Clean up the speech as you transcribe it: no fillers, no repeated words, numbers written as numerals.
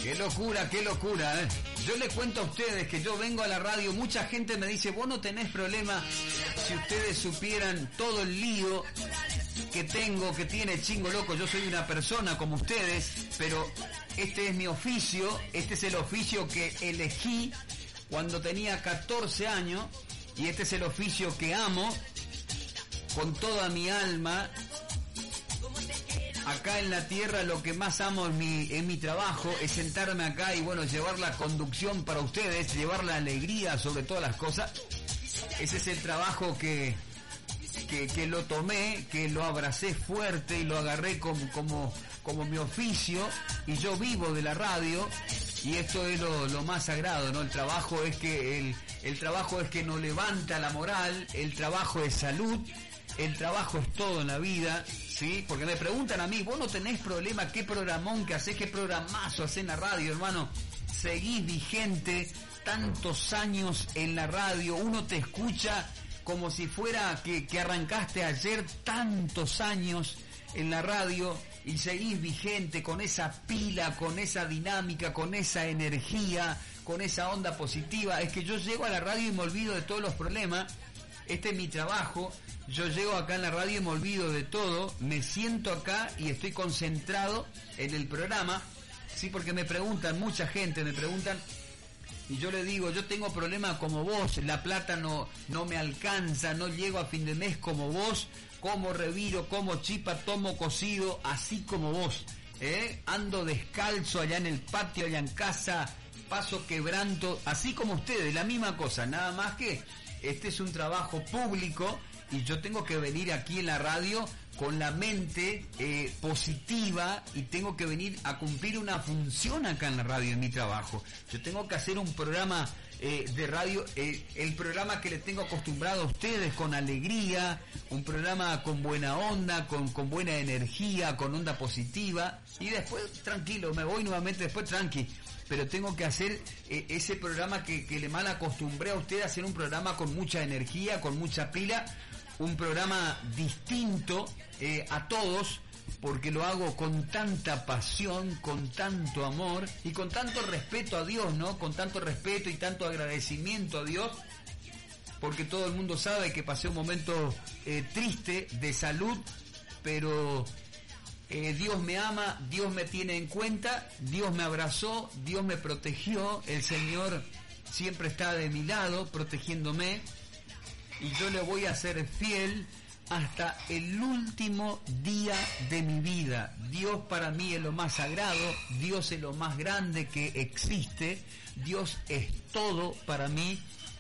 Qué locura, ¿eh? Yo les cuento a ustedes que yo vengo a la radio, mucha gente me dice, vos no tenés problema, si ustedes supieran todo el lío que tengo, que tiene Chingo Loco, yo soy una persona como ustedes, pero este es mi oficio, este es el oficio que elegí cuando tenía 14 años, y este es el oficio que amo con toda mi alma. Acá en la tierra lo que más amo en mi trabajo es sentarme acá y bueno, llevar la conducción para ustedes, llevar la alegría sobre todas las cosas. Ese es el trabajo que lo tomé, que lo abracé fuerte y lo agarré como mi oficio, y yo vivo de la radio, y esto es lo más sagrado, ¿no? El trabajo es que el trabajo es que nos levanta la moral, el trabajo es salud, el trabajo es todo en la vida, ¿sí? Porque me preguntan a mí, vos no tenés problema, qué programón que hacés, qué programazo hacés en la radio, hermano, seguís vigente, tantos años en la radio, uno te escucha como si fuera que arrancaste ayer, tantos años en la radio y seguís vigente con esa pila, con esa dinámica, con esa energía, con esa onda positiva. Es que yo llego a la radio y me olvido de todos los problemas. Este es mi trabajo. Yo llego acá en la radio y me olvido de todo, me siento acá y estoy concentrado en el programa, sí, porque me preguntan, mucha gente me preguntan, y yo le digo, yo tengo problemas como vos, la plata no me alcanza, no llego a fin de mes como vos, como reviro, como chipa, tomo cocido, así como vos, ando descalzo allá en el patio, allá en casa, paso quebranto, así como ustedes, la misma cosa, nada más que este es un trabajo público, y yo tengo que venir aquí en la radio con la mente positiva, y tengo que venir a cumplir una función acá en la radio, en mi trabajo. Yo tengo que hacer un programa de radio, el programa que les tengo acostumbrado a ustedes, con alegría, un programa con buena onda, con buena energía, con onda positiva, y después tranquilo, me voy nuevamente después tranqui. Pero tengo que hacer ese programa que le mal acostumbré a ustedes, a hacer un programa con mucha energía, con mucha pila, un programa distinto a todos, porque lo hago con tanta pasión, con tanto amor y con tanto respeto a Dios, ¿no? Con tanto respeto y tanto agradecimiento a Dios, porque todo el mundo sabe que pasé un momento triste de salud, pero Dios me ama, Dios me tiene en cuenta, Dios me abrazó, Dios me protegió, el Señor siempre está de mi lado, protegiéndome, y yo le voy a ser fiel hasta el último día de mi vida. Dios para mí es lo más sagrado, Dios es lo más grande que existe, Dios es todo para mí,